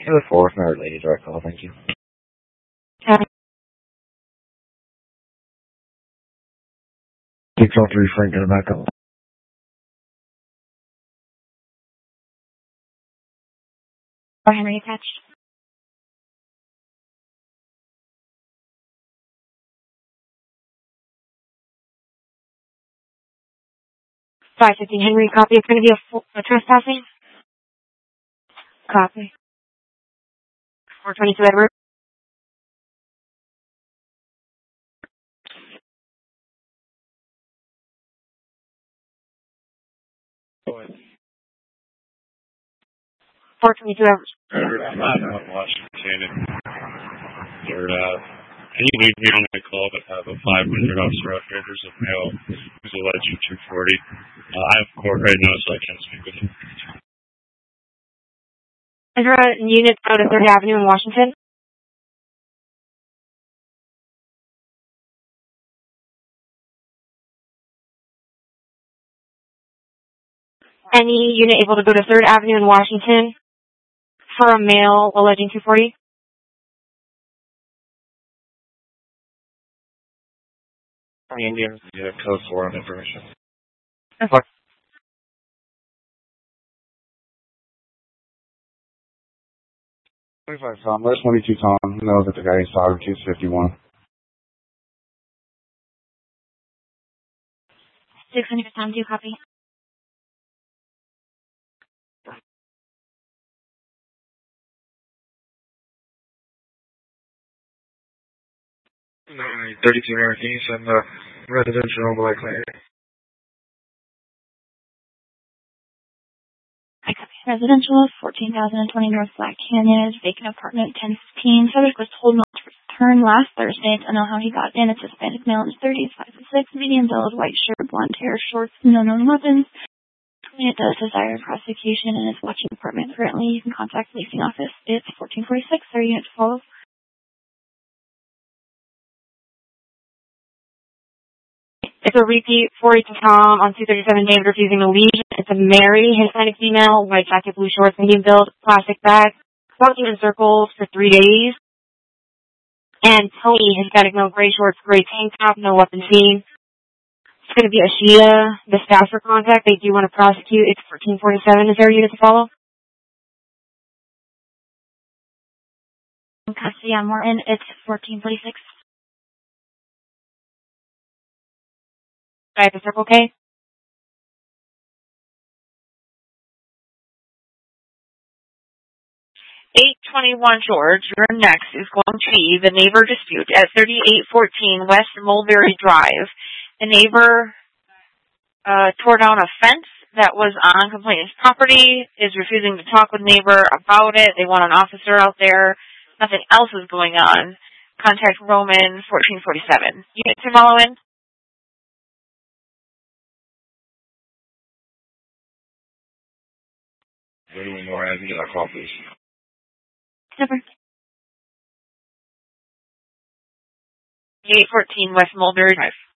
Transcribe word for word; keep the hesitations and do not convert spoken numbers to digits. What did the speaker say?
Taylor fourth, Merit Lady, direct call, thank you. Okay. six oh three, Frank, get it back up. Henry attached. five fifteen Henry, copy. It's going to be a, full, a trespassing. Copy. four twenty-two Edward. four twenty-two Edward. Edward, I'm not in Washington. They're, uh, can you leave me on the call that have a five hundred officer outfitters of male who's alleged two forty? Uh, I have court right now, so I can't speak with him. Is there a unit out of third Avenue in Washington? Any unit able to go to third Avenue in Washington for a male alleging two forty? The Indians, you have code four on information. Okay. twenty-five Tom, where's twenty-two Tom? Know that the guy saw case fifty-one. six hundred Tom, do you copy? thirty-two American, and the residential overlay clinic. I copy. Residential, fourteen thousand twenty North Black Canyon, vacant apartment, ten fifteen. Subject was told not to return last Thursday. To know how he got in. It's Hispanic male in his thirties, five foot six, medium build, white shirt, blonde hair, shorts, no known weapons. It does desire prosecution and is watching apartment currently. You can contact leasing office. It's fourteen forty-six. Our unit to follow. It's a repeat, forty-two Tom on two thirty-seven David refusing to leave. It's a Mary, Hispanic female, white jacket, blue shorts, medium build, plastic bag, walking in circles for three days. And Tony, Hispanic male, gray shorts, gray tank top, no weapon seen. It's going to be Ashia, the staff for contact. They do want to prosecute. It's fourteen forty-seven. Is there a unit to follow? Cassia Martin, it's fourteen forty-six. I have the circle K. eight twenty-one George, your next is going to be the neighbor dispute at thirty-eight fourteen West Mulberry Drive. The neighbor uh, tore down a fence that was on complainant's property, is refusing to talk with neighbor about it. They want an officer out there. Nothing else is going on. Contact Roman fourteen forty-seven. Unit to follow in. Any more as you get our call, please. Never. eight fourteen West Mulberry Drive.